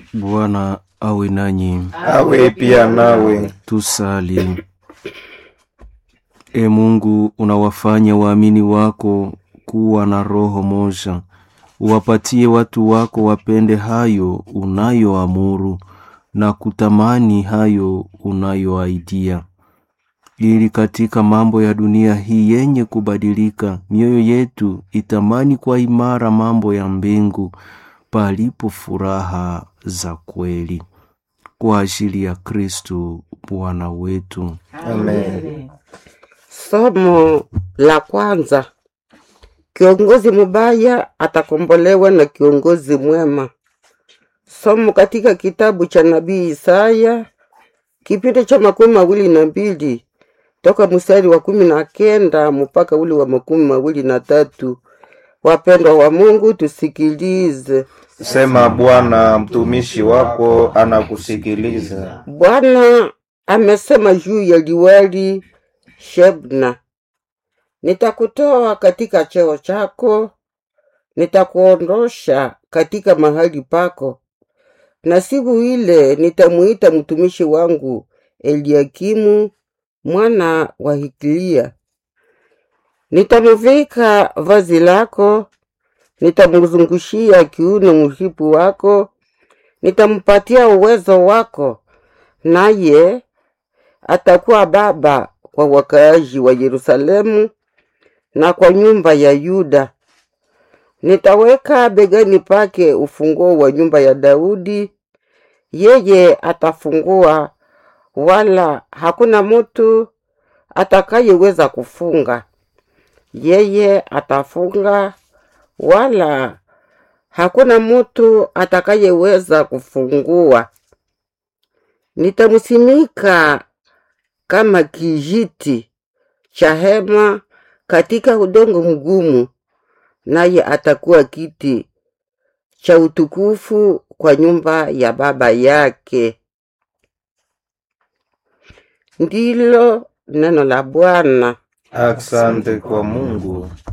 Bwana awe nanyi. Awe pia nawe. Tusali. E Mungu, unawafanya waamini wako kuwa na roho moja. Uwapatie watu wako wapende hayo unayoamuru na kutamani hayo unayoaidia, ili katika mambo ya dunia hii yenye kubadilika mioyo yetu itamani kwa imara mambo ya mbingu, palipo furaha za kweli. Kwa ajili ya Kristo Bwana wetu. Amen. Somo la kwanza. Kiongozi mubaya atakombolewa na kiongozi mwema. Somo katika kitabu cha nabii Isaya, kipindi cha 22, toka mstari wa 19 mpaka ule wa 23. Wapendwa wa Mungu, tusikilize. Sema Bwana, mtumishi wako anakusikiliza. Bwana amesema juu ya liwali Shebna, nitakutoa katika cheo chako, nitakuondosha katika mahali pako, na siku ile nitamuita mtumishi wangu Eliakimu mwana wa Hilkia. Nitamuvika vazi lako, nitamuzungushia kiuno mshipi wako, nitampatia uwezo wako, naye atakuwa baba kwa wakaaji wa Yerusalemu na kwa nyumba ya Yuda. Nitaweka begani pake ufunguo wa nyumba ya Daudi. Yeye atafungua, wala hakuna mtu atakayeweza kufunga. Yeye atafunga, wala hakuna mtu atakayeweza kufungua. Nitamsimika kama kijiti cha hema katika udongo mgumu, naye atakuwa kiti cha utukufu kwa nyumba ya baba yake. Ndilo neno la Bwana. Asante kwa Mungu.